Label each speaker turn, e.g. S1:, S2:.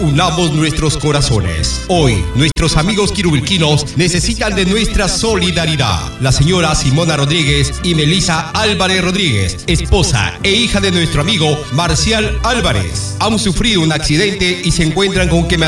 S1: unamos nuestros corazones. Hoy, nuestros amigos quirubilquinos necesitan de nuestra solidaridad. La señora Simona Rodríguez y Melissa Álvarez Rodríguez, esposa e hija de nuestro amigo Marcial Álvarez, han sufrido un accidente y se encuentran con quemaduras